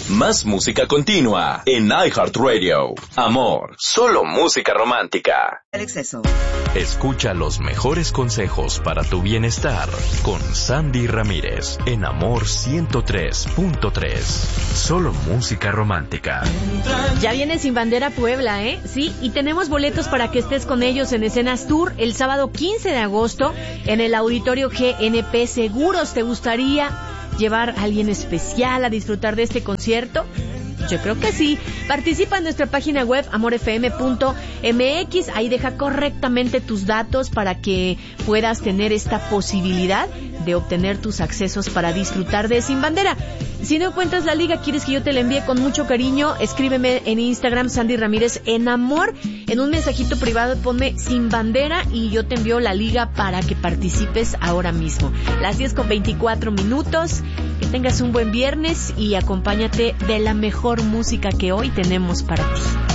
Más música continua en iHeartRadio. Amor, solo música romántica. El exceso. Escucha los mejores consejos para tu bienestar con Sandy Ramírez en Amor 103.3. Solo música romántica. Ya viene Sin Bandera Puebla, ¿eh? Sí, y tenemos boletos para que estés con ellos en Escenas Tour el sábado 15 de agosto en el Auditorio GNP Seguros. ¿Te gustaría llevar a alguien especial a disfrutar de este concierto? Yo creo que sí. Participa en nuestra página web amorfm.mx. Ahí deja correctamente tus datos para que puedas tener esta posibilidad de obtener tus accesos para disfrutar de Sin Bandera. Si no encuentras la liga, quieres que yo te la envíe con mucho cariño, escríbeme en Instagram Sandy Ramírez en Amor, en un mensajito privado ponme Sin Bandera y yo te envío la liga para que participes ahora mismo. Las 10:24. Que tengas un buen viernes y acompáñate de la mejor música que hoy tenemos para ti.